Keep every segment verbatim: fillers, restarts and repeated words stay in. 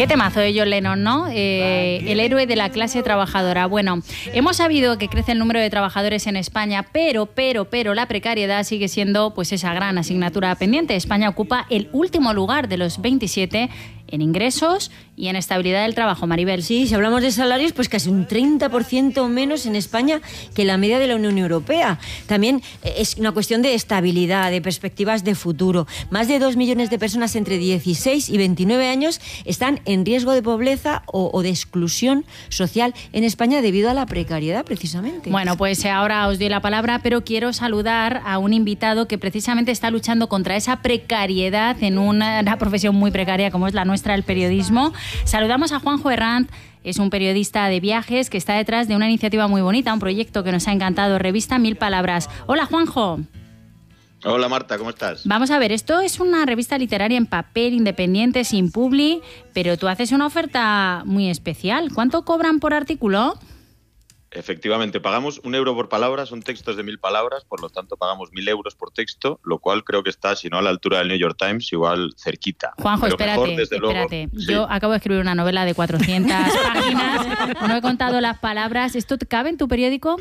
Qué temazo de John Lennon, ¿no? Eh, el héroe de la clase trabajadora. Bueno, hemos sabido que crece el número de trabajadores en España, pero, pero, pero la precariedad sigue siendo pues esa gran asignatura pendiente. España ocupa el último lugar de los veintisiete en ingresos y en estabilidad del trabajo, Maribel. Sí, si hablamos de salarios, pues casi un treinta por ciento menos en España que la media de la Unión Europea. También es una cuestión de estabilidad, de perspectivas de futuro. Más de dos millones de personas entre dieciséis y veintinueve años están en riesgo de pobreza o, o de exclusión social en España debido a la precariedad, precisamente. Bueno, pues ahora os doy la palabra, pero quiero saludar a un invitado que precisamente está luchando contra esa precariedad en una, una profesión muy precaria como es la nuestra, el periodismo. Saludamos a Juanjo Herranz. Es un periodista de viajes que está detrás de una iniciativa muy bonita, un proyecto que nos ha encantado, Revista Mil Palabras. Hola, Juanjo. Hola, Marta, ¿cómo estás? Vamos a ver, esto es una revista literaria en papel, independiente, sin publi, pero tú haces una oferta muy especial. ¿Cuánto cobran por artículo? Efectivamente, pagamos un euro por palabra, son textos de mil palabras, por lo tanto pagamos mil euros por texto, lo cual creo que está, si no a la altura del New York Times, igual cerquita. Juanjo, Pero espérate, mejor, desde espérate. Luego, sí. Yo acabo de escribir una novela de cuatrocientas páginas, no he contado las palabras. ¿Esto cabe en tu periódico?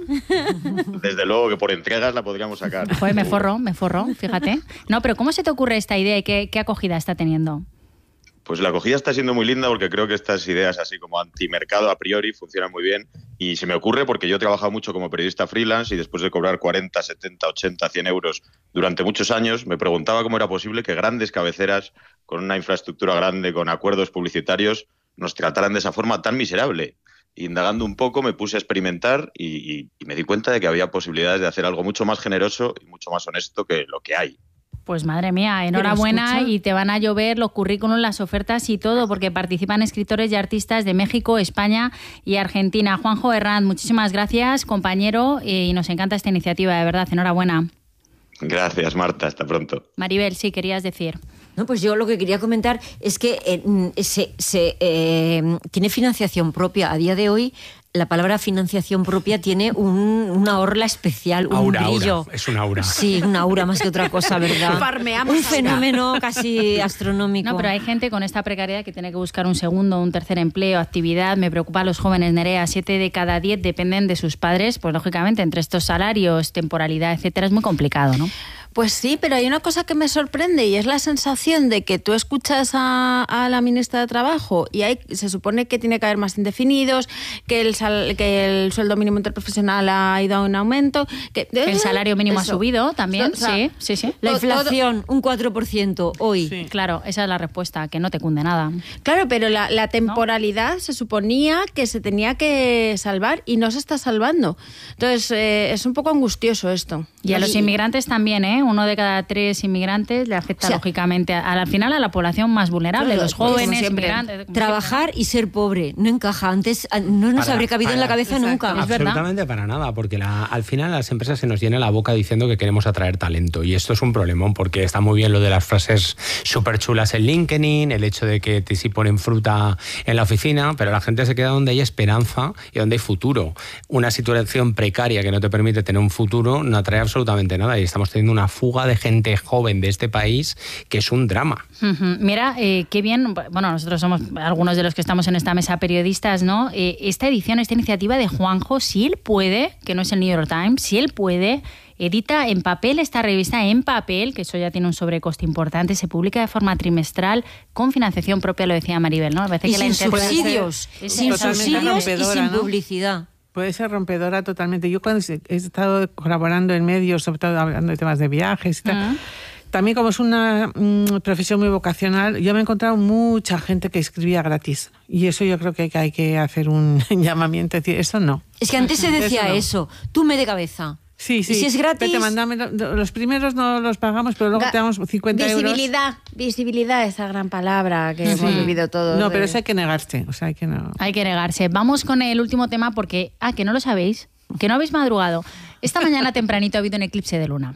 Desde luego que por entregas la podríamos sacar. Joder, me forro, me forro, fíjate. No, pero ¿cómo se te ocurre esta idea y qué, qué acogida está teniendo? Pues la acogida está siendo muy linda porque creo que estas ideas así como antimercado a priori funcionan muy bien y se me ocurre porque yo he trabajado mucho como periodista freelance y después de cobrar cuarenta, setenta, ochenta, cien euros durante muchos años me preguntaba cómo era posible que grandes cabeceras con una infraestructura grande, con acuerdos publicitarios, nos trataran de esa forma tan miserable. Indagando un poco me puse a experimentar y, y, y me di cuenta de que había posibilidades de hacer algo mucho más generoso y mucho más honesto que lo que hay. Pues madre mía, enhorabuena y te van a llover los currículums, las ofertas y todo, porque participan escritores y artistas de México, España y Argentina. Juanjo Herranz, muchísimas gracias, compañero, y nos encanta esta iniciativa, de verdad, enhorabuena. Gracias, Marta, hasta pronto. Maribel, sí, querías decir. No, pues yo lo que quería comentar es que eh, se, se, eh, tiene financiación propia. A día de hoy, la palabra financiación propia tiene un, una orla especial, un aura, brillo. Aura. Es un aura. Sí, un aura más que otra cosa, ¿verdad? Farmeamos un fenómeno casi astronómico. No, pero hay gente con esta precariedad que tiene que buscar un segundo, un tercer empleo, actividad. Me preocupa a los jóvenes, Nerea. Siete de cada diez dependen de sus padres. Pues lógicamente, entre estos salarios, temporalidad, etcétera, es muy complicado, ¿no? Pues sí, pero hay una cosa que me sorprende y es la sensación de que tú escuchas a, a la ministra de Trabajo y hay, se supone que tiene que haber más indefinidos, que el, sal, que el sueldo mínimo interprofesional ha ido en aumento, que, que el salario mínimo eso. ha subido también, o sea, sí, sí, sí. La inflación, un cuatro por ciento hoy. Sí. Claro, esa es la respuesta, que no te cunde nada. Claro, pero la, la temporalidad ¿no? se suponía que se tenía que salvar y no se está salvando. Entonces, eh, es un poco angustioso esto. Y a los inmigrantes también, ¿eh? Uno de cada tres inmigrantes le afecta, o sea, lógicamente, a, al final a la población más vulnerable, claro, los jóvenes, inmigrantes. Trabajar siempre. Y ser pobre no encaja. Antes no nos para, habría cabido para, en la cabeza exacto. nunca. Es absolutamente verdad. Para nada, porque la, al final a las empresas se nos llena la boca diciendo que queremos atraer talento y esto es un problemón porque está muy bien lo de las frases súper chulas en LinkedIn, el hecho de que te sí ponen fruta en la oficina, pero la gente se queda donde hay esperanza y donde hay futuro. Una situación precaria que no te permite tener un futuro no atrae absolutamente nada y estamos teniendo una fuga de gente joven de este país que es un drama. Uh-huh. Mira, eh, qué bien, bueno, nosotros somos algunos de los que estamos en esta mesa periodistas, ¿no? Eh, esta edición, esta iniciativa de Juanjo, si él puede, que no es el New York Times, si él puede, edita en papel esta revista, en papel, que eso ya tiene un sobrecoste importante, se publica de forma trimestral con financiación propia, lo decía Maribel, ¿no? Me parece y que sin la subsidios, sin subsidios y sin ¿no? publicidad. Puede ser rompedora totalmente. Yo cuando he estado colaborando en medios, sobre todo hablando de temas de viajes y tal, uh-huh. también como es una mm, profesión muy vocacional, yo me he encontrado mucha gente que escribía gratis. Y eso yo creo que hay que, hay que hacer un llamamiento. Es decir, eso no. Es que antes se decía eso, no. eso. Tú me de cabeza. Sí, sí. Y si es gratis... Vete, mandame, los primeros no los pagamos, pero luego Ga- te damos cincuenta visibilidad, euros. Visibilidad, esa gran palabra que sí. hemos vivido todos. No, de... pero eso hay que negarse. O sea, hay que no... Hay que negarse. Vamos con el último tema porque... Ah, que no lo sabéis. Que no habéis madrugado. Esta mañana tempranito ha habido un eclipse de luna.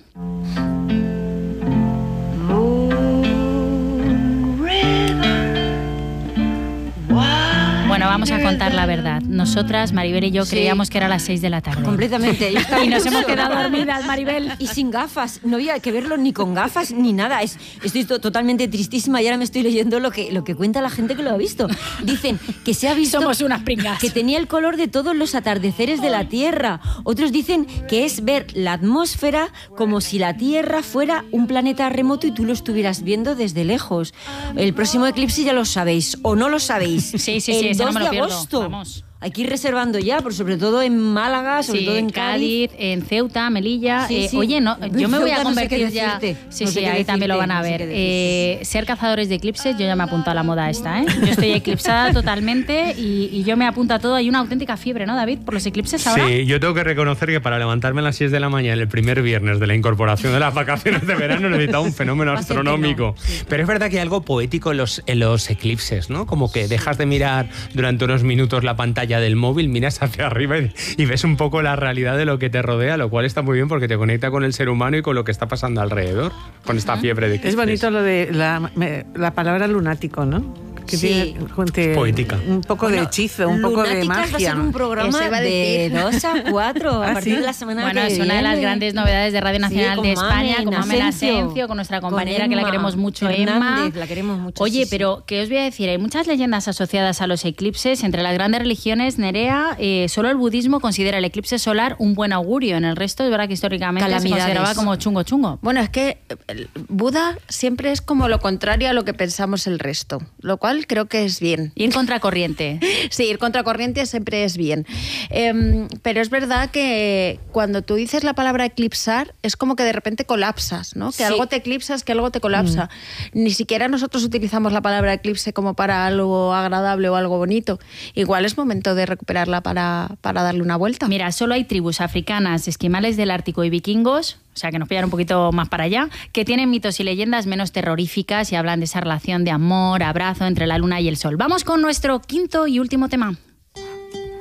Bueno, vamos a contar la verdad. Nosotras, Maribel y yo, Sí. creíamos que era las seis de la tarde. Completamente. Yo estaba Y nos hemos incluso- quedado dormidas, Maribel. Y sin gafas. No había que verlo ni con gafas ni nada. Es, estoy to- totalmente tristísima y ahora me estoy leyendo lo que, lo que cuenta la gente que lo ha visto. Dicen que se ha visto... Somos unas pringas. Que tenía el color de todos los atardeceres de la Tierra. Otros dicen que es ver la atmósfera como si la Tierra fuera un planeta remoto y tú lo estuvieras viendo desde lejos. El próximo eclipse ya lo sabéis, o no lo sabéis. Sí, sí, sí, el ese no dos me lo de pierdo. agosto. Vamos. Hay que ir reservando ya, pero sobre todo en Málaga, sobre Sí, todo en en Cádiz. Cádiz, en Ceuta, Melilla. Sí, eh, sí. Oye, no, yo me voy a Ceuta no sé qué convertir ya. decirte, Sí, no sé sí, qué ahí también lo van a decirte, ver. no sé qué Eh, ser cazadores de eclipses, yo ya me apunto a la moda esta, ¿eh? Yo estoy eclipsada totalmente y, y yo me apunto a todo. Hay una auténtica fiebre, ¿no, David? Por los eclipses ahora. Sí, yo tengo que reconocer que para levantarme a las seis de la mañana el primer viernes de la incorporación de las vacaciones de verano necesitaba un fenómeno Va a ser que no, astronómico. sí. Pero es verdad que hay algo poético en los, en los eclipses, ¿no? Como que dejas de mirar durante unos minutos la pantalla del móvil, miras hacia arriba y, y ves un poco la realidad de lo que te rodea, lo cual está muy bien porque te conecta con el ser humano y con lo que está pasando alrededor, con esta fiebre de eclipses. Es bonito lo de la, me- la palabra lunático, ¿no? Que Sí. tiene junte- Poética. un poco de hechizo, un poco de Lunáticas va a magia. ser un programa Eso iba a de decir. dos a cuatro a ¿Ah, partir sí? de la semana Bueno, que es una de las viene. grandes novedades de Radio Nacional Sí, de con España, Mamen con Mamen Asencio, Asencio, con nuestra con compañera que la Emma queremos mucho, Fernández, Emma. la queremos mucho, Oye, sí, sí. pero ¿qué os voy a decir? Hay muchas leyendas asociadas a los eclipses. Entre las grandes religiones, Nerea, eh, solo el budismo considera el eclipse solar un buen augurio. En el resto es verdad que históricamente se Calamidades. consideraba como chungo chungo. Bueno, es que el Buda siempre es como lo contrario a lo que pensamos el resto, lo cual creo que es bien. Y en contracorriente. Sí, ir contracorriente siempre es bien. Em, pero es verdad que cuando tú dices la palabra eclipsar, es como que de repente colapsas, ¿no? Que Sí. algo te eclipsas, que algo te colapsa. Ni siquiera nosotros utilizamos la palabra eclipse como para algo agradable o algo bonito. Igual es momento de recuperarla para, para darle una vuelta. Mira, solo hay tribus africanas, esquimales del Ártico y vikingos, o sea que nos pillan un poquito más para allá, que tienen mitos y leyendas menos terroríficas y hablan de esa relación de amor, abrazo entre la luna y el sol. Vamos con nuestro quinto y último tema.